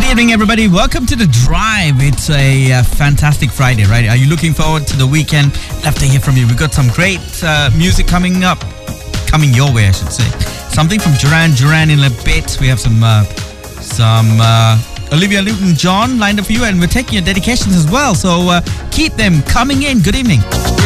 evening, everybody. Welcome to The Drive. It's a fantastic Friday, right? Are you looking forward to the weekend? Love to hear from you. We've got some great music coming your way, I should say. Something from Duran in a bit. We have some Olivia Newton-John lined up for you, and we're taking your dedications as well. So keep them coming in. Good evening.